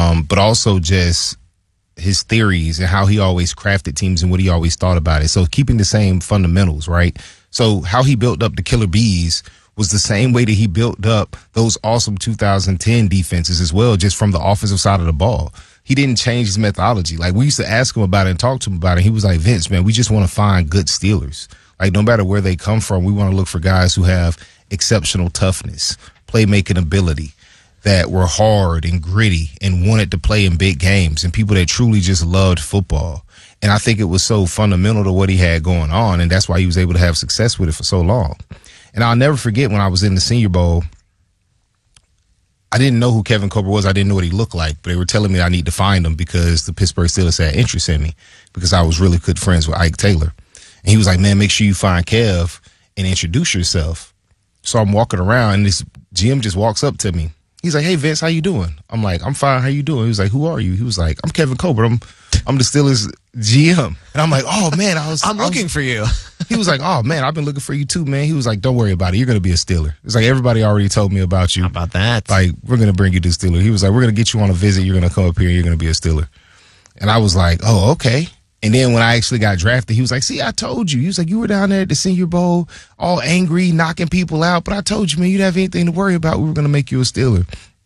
but also just his theories and how he always crafted teams and what he always thought about it. So keeping the same fundamentals, right? So how he built up the Killer Bees was the same way that he built up those awesome 2010 defenses as well, just from the offensive side of the ball. He didn't change his methodology. Like, we used to ask him about it and talk to him about it. He was like, Vince, man, we just want to find good Steelers. Like, no matter where they come from, we want to look for guys who have exceptional toughness, playmaking ability, that were hard and gritty and wanted to play in big games, and people that truly just loved football. And I think it was so fundamental to what he had going on, and that's why he was able to have success with it for so long. And I'll never forget when I was in the Senior Bowl, I didn't know who Kevin Colbert was. I didn't know what he looked like, but they were telling me I need to find him because the Pittsburgh Steelers had interest in me because I was really good friends with Ike Taylor. And he was like, man, make sure you find Kev and introduce yourself. So I'm walking around, and this GM just walks up to me. He's like, hey, Vince, how you doing? I'm like, I'm fine. How you doing? He was like, who are you? He was like, I'm Kevin Colbert. I'm the Steelers GM. And I'm like, oh, man. I'm looking for you. He was like, oh, man, I've been looking for you too, man. He was like, don't worry about it. You're going to be a Steeler. It's like, everybody already told me about you. How about that? Like, we're going to bring you to Steeler. He was like, we're going to get you on a visit. You're going to come up here. You're going to be a Steeler. And I was like, oh, okay. And then when I actually got drafted, he was like, see, I told you. He was like, you were down there at the Senior Bowl all angry, knocking people out. But I told you, man, you didn't have anything to worry about. We were going to make you a Steeler.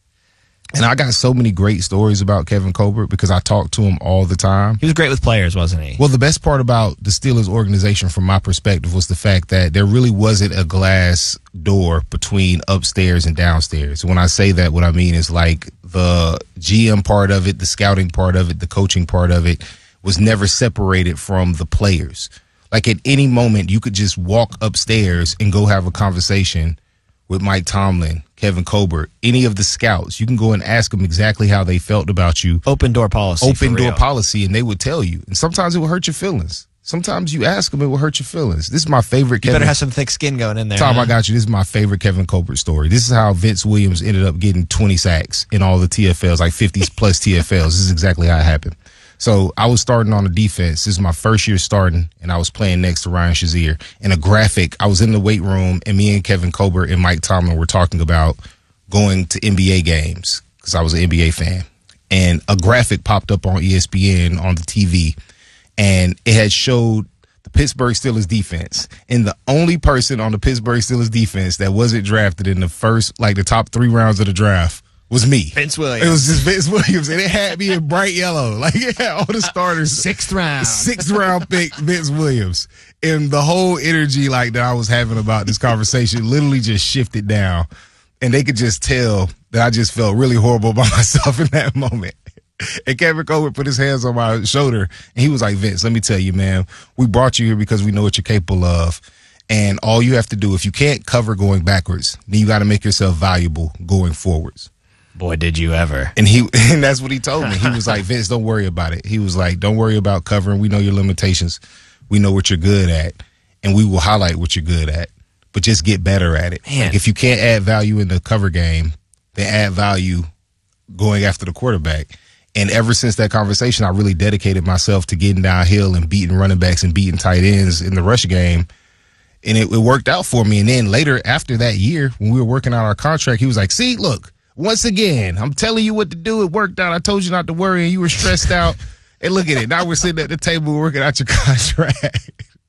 And I got so many great stories about Kevin Colbert because I talked to him all the time. He was great with players, wasn't he? Well, the best part about the Steelers organization from my perspective was the fact that there really wasn't a glass door between upstairs and downstairs. When I say that, what I mean is like the GM part of it, the scouting part of it, the coaching part of it was never separated from the players. Like, at any moment, you could just walk upstairs and go have a conversation with Mike Tomlin, Kevin Colbert, any of the scouts. You can go and ask them exactly how they felt about you. Open door policy. Open door policy, and they would tell you. And sometimes it will hurt your feelings. Sometimes you ask them, it will hurt your feelings. This is my favorite You better have some thick skin going in there. Tom, I got you. This is my favorite Kevin Colbert story. This is how Vince Williams ended up getting 20 sacks in all the TFLs, like 50 plus TFLs. This is exactly how it happened. So I was starting on the defense. This is my first year starting, and I was playing next to Ryan Shazier. And a graphic, I was in the weight room, and me and Kevin Colbert and Mike Tomlin were talking about going to NBA games because I was an NBA fan. And a graphic popped up on ESPN on the TV, and it had showed the Pittsburgh Steelers defense. And the only person on the Pittsburgh Steelers defense that wasn't drafted in the first, like the top 3 rounds of the draft, was me. Vince Williams. It was just Vince Williams, and it had me in bright yellow. Like, it had all the starters. 6th round. 6th round pick, Vince Williams. And the whole energy like that I was having about this conversation literally just shifted down. And they could just tell that I just felt really horrible about myself in that moment. And Kevin Colbert put his hands on my shoulder, and he was like, Vince, let me tell you, man, we brought you here because we know what you're capable of. And all you have to do, if you can't cover going backwards, then you got to make yourself valuable going forwards. Boy, did you ever. And that's what he told me. He was like, Vince, don't worry about it. He was like, don't worry about covering. We know your limitations. We know what you're good at, and we will highlight what you're good at, but just get better at it. Man. Like, if you can't add value in the cover game, then add value going after the quarterback. And ever since that conversation, I really dedicated myself to getting downhill and beating running backs and beating tight ends in the rush game. And it worked out for me. And then later, after that year, when we were working out our contract, he was like, see, look, once again, I'm telling you what to do. It worked out. I told you not to worry, and you were stressed out. And look at it. Now we're sitting at the table working out your contract.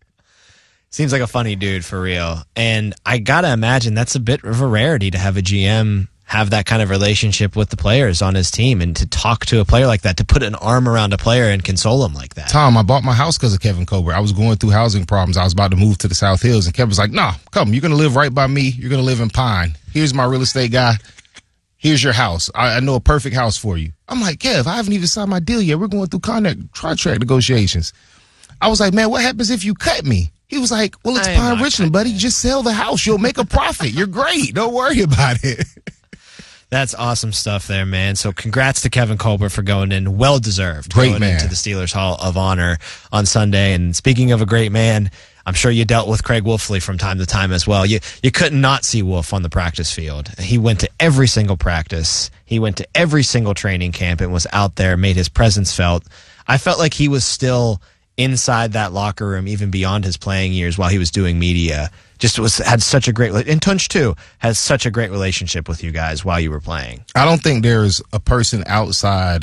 Seems like a funny dude, for real. And I got to imagine that's a bit of a rarity to have a GM have that kind of relationship with the players on his team and to talk to a player like that, to put an arm around a player and console him like that. Tom, I bought my house because of Kevin Colbert. I was going through housing problems. I was about to move to the South Hills, and Kevin was like, nah, come. You're going to live right by me. You're going to live in Pine. Here's my real estate guy. Here's your house. I know a perfect house for you. I'm like, Kev, I haven't even signed my deal yet. We're going through contract negotiations. I was like, man, what happens if you cut me? He was like, well, it's Pine Richland, buddy. Just sell the house. You'll make a profit. You're great. Don't worry about it. That's awesome stuff there, man. So congrats to Kevin Colbert for going in. Well-deserved. Great going man. into the Steelers Hall of Honor on Sunday. And speaking of a great man, I'm sure you dealt with Craig Wolfley from time to time as well. You couldn't not see Wolf on the practice field. He went to every single practice. He went to every single training camp and was out there, made his presence felt. I felt like he was still inside that locker room, even beyond his playing years while he was doing media. Had such a great, and Tunch too, has such a great relationship with you guys while you were playing. I don't think there's a person outside